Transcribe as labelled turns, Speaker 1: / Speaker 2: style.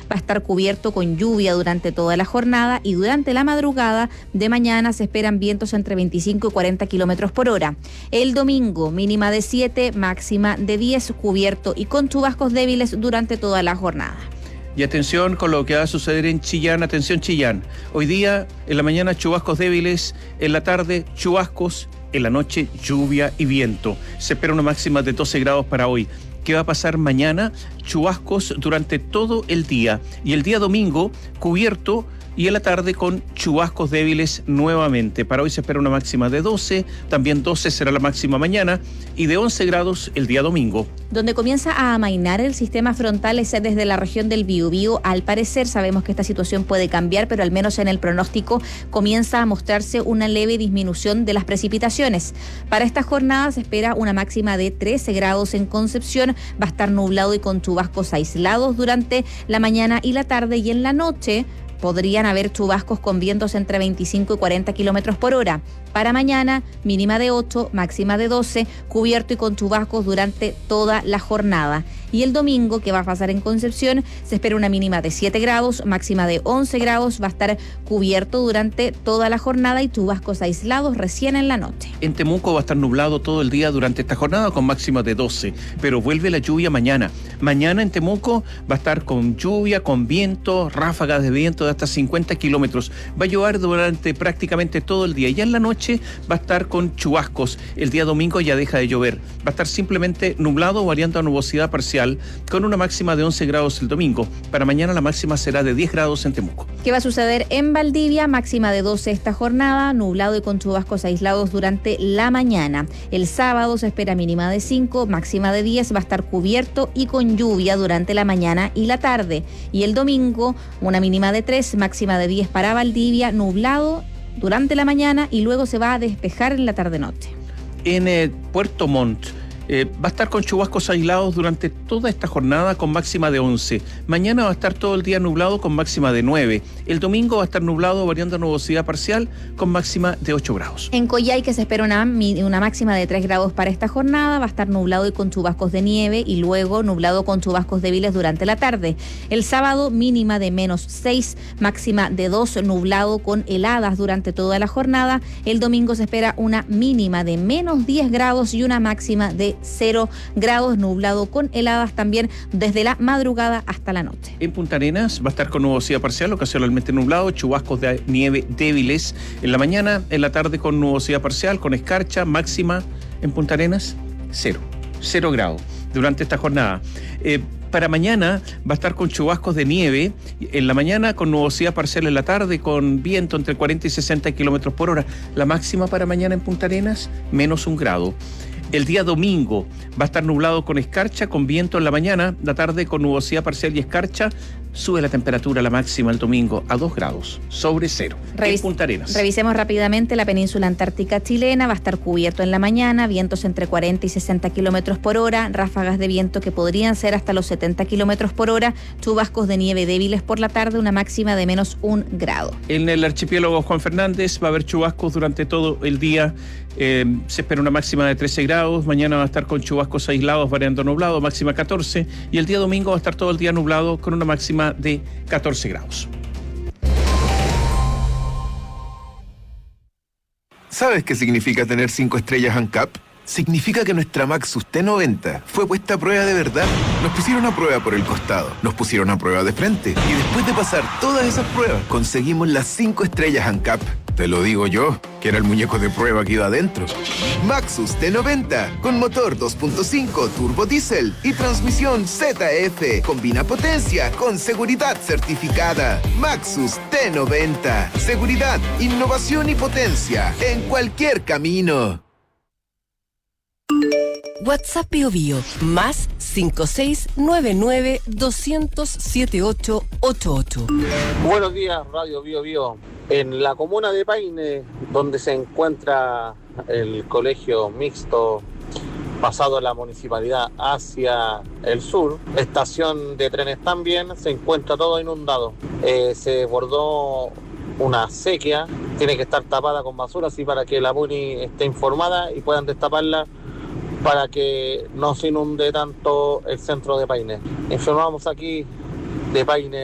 Speaker 1: va a estar cubierto con lluvia durante toda la jornada y durante la madrugada de mañana se esperan vientos entre 25 y 40 kilómetros por hora. El domingo, mínima de 7, máxima de 10, cubierto y con chubascos débiles durante toda la jornada.
Speaker 2: Y atención con lo que va a suceder en Chillán. Atención Chillán. Hoy día, en la mañana, chubascos débiles. En la tarde, chubascos. En la noche, lluvia y viento. Se espera una máxima de 12 grados para hoy. ¿Qué va a pasar mañana? Chubascos durante todo el día. Y el día domingo, cubierto. Y en la tarde con chubascos débiles nuevamente. Para hoy se espera una máxima de 12, también 12 será la máxima mañana y de 11 grados el día domingo.
Speaker 1: Donde comienza a amainar el sistema frontal es desde la región del Biobío. Al parecer sabemos que esta situación puede cambiar, pero al menos en el pronóstico comienza a mostrarse una leve disminución de las precipitaciones. Para esta jornada se espera una máxima de 13 grados en Concepción. Va a estar nublado y con chubascos aislados durante la mañana y la tarde, y en la noche podrían haber chubascos con vientos entre 25 y 40 kilómetros por hora. Para mañana, mínima de 8, máxima de 12, cubierto y con chubascos durante toda la jornada. Y el domingo, que va a pasar en Concepción, se espera una mínima de 7 grados, máxima de 11 grados, va a estar cubierto durante toda la jornada y chubascos aislados recién en la noche.
Speaker 2: En Temuco va a estar nublado todo el día durante esta jornada con máxima de 12, pero vuelve la lluvia mañana. Mañana en Temuco va a estar con lluvia, con viento, ráfagas de viento de hasta 50 kilómetros. Va a llover durante prácticamente todo el día. Ya en la noche va a estar con chubascos. El día domingo ya deja de llover. Va a estar simplemente nublado, variando a nubosidad parcial, con una máxima de 11 grados el domingo. Para mañana la máxima será de 10 grados en Temuco.
Speaker 1: ¿Qué va a suceder en Valdivia? Máxima de 12 esta jornada, nublado y con chubascos aislados durante la mañana. El sábado se espera mínima de 5, máxima de 10, va a estar cubierto y con lluvia durante la mañana y la tarde. Y el domingo, una mínima de 3, máxima de 10 para Valdivia, nublado durante la mañana y luego se va a despejar en la tarde-noche.
Speaker 2: En Puerto Montt va a estar con chubascos aislados durante toda esta jornada con máxima de 11. Mañana va a estar todo el día nublado con máxima de 9. El domingo va a estar nublado, variando a nubosidad parcial con máxima de 8 grados.
Speaker 1: En Coyhaique se espera una máxima de 3 grados para esta jornada. Va a estar nublado y con chubascos de nieve y luego nublado con chubascos débiles durante la tarde. El sábado mínima de menos 6, máxima de 2, nublado con heladas durante toda la jornada. El domingo se espera una mínima de menos 10 grados y una máxima de 0 grados, nublado con heladas también desde la madrugada hasta la noche.
Speaker 2: En Punta Arenas va a estar con nubosidad parcial, ocasionalmente nublado, chubascos de nieve débiles en la mañana, en la tarde con nubosidad parcial, con escarcha, máxima en Punta Arenas 0 grados durante esta jornada. Para mañana va a estar con chubascos de nieve en la mañana, con nubosidad parcial en la tarde, con viento entre 40 y 60 kilómetros por hora. La máxima para mañana en Punta Arenas, menos 1 grado. El día domingo va a estar nublado con escarcha, con viento en la mañana, la tarde con nubosidad parcial y escarcha. Sube la temperatura, la máxima el domingo a 2 grados, sobre 0, en Punta Arenas.
Speaker 1: Revisemos rápidamente la península antártica chilena. Va a estar cubierto en la mañana, vientos entre 40 y 60 kilómetros por hora, ráfagas de viento que podrían ser hasta los 70 kilómetros por hora, chubascos de nieve débiles por la tarde, una máxima de menos 1 grado.
Speaker 2: En el archipiélago Juan Fernández va a haber chubascos durante todo el día. Se espera una máxima de 13 grados, mañana va a estar con chubascos aislados, variando nublado, máxima 14, y el día domingo va a estar todo el día nublado con una máxima de 14 grados.
Speaker 3: ¿Sabes qué significa tener 5 estrellas ANCAP? Significa que nuestra Maxus T90 fue puesta a prueba de verdad. Nos pusieron a prueba por el costado, nos pusieron a prueba de frente, y después de pasar todas esas pruebas, conseguimos las 5 estrellas ANCAP. Te lo digo yo, que era el muñeco de prueba que iba adentro. Maxus T90, con motor 2.5 turbo diésel y transmisión ZF. Combina potencia con seguridad certificada. Maxus T90. Seguridad, innovación y potencia en cualquier camino.
Speaker 4: WhatsApp Biobío, más 5699 200 7888.
Speaker 5: Buenos días, Radio Biobío. En la comuna de Paine, donde se encuentra el colegio mixto, pasado la municipalidad hacia el sur, estación de trenes también, se encuentra todo inundado. Se desbordó una sequía, tiene que estar tapada con basura, así para que la MUNI esté informada y puedan destaparla para que no se inunde tanto el centro de Paine. Informamos aquí de Paine.